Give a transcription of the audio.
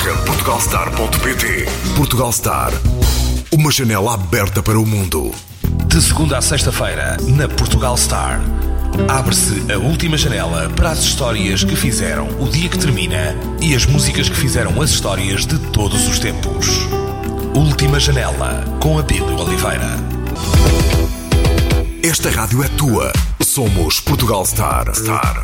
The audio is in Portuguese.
www.portugalstar.pt. Portugal Star, uma janela aberta para o mundo. De segunda a sexta-feira, na Portugal Star, abre-se a última janela para as histórias que fizeram o dia que termina e as músicas que fizeram as histórias de todos os tempos. Última janela, com Abílio Oliveira. Esta rádio é tua. Somos Portugal Star.